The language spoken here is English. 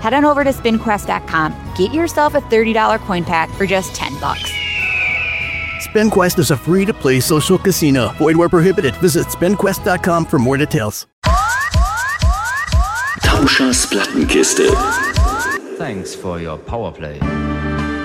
Head on over to SpinQuest.com. Get yourself a $30 coin pack for just $10. SpinQuest is a free-to-play social casino. Void where prohibited. Visit SpinQuest.com for more details. Tauschers Plattenkiste. Thanks for your power play.